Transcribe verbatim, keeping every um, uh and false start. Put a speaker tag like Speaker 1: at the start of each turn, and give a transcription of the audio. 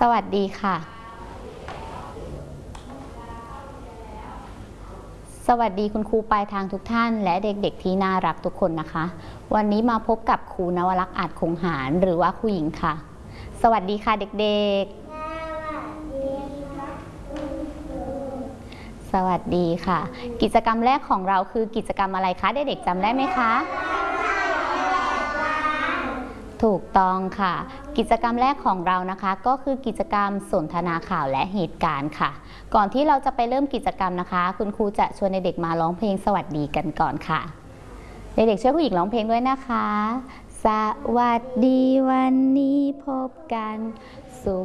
Speaker 1: สวัสดีค่ะสวัสดีคุณครูปลายทางทุกท่านและเด็กๆที่น่ารักทุกคนนะคะวันนี้มาพบกับครูนวลักษณ์อาจคงหารหรือว่าครูหญิงค่ะสวัสดีค่ะเด็กๆสวัสดีค่ะกิจกรรมแรกของเราคือกิจกรรมอะไรคะเด็กๆจำได้ไหมคะถูกต้องค่ะกิจกรรมแรกของเรานะคะก็คือกิจกรรมสนทนาข่าวและเหตุการณ์ค่ะก่อนที่เราจะไปเริ่มกิจกรรมนะคะคุณครูจะชวนเด็กๆมาร้องเพลงสวัสดีกันก่อนค่ะเด็กๆช่วยผู้หญิงร้องเพลงด้วยนะคะสวัสดีวันนี้พบกันสุข